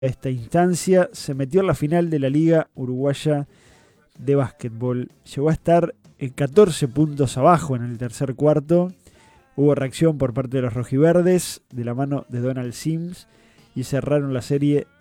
esta instancia, se metió en la final de la Liga Uruguaya de Básquetbol. Llegó a estar en 14 puntos abajo en el tercer cuarto. Hubo reacción por parte de los rojiverdes de la mano de Donald Sims y cerraron la serie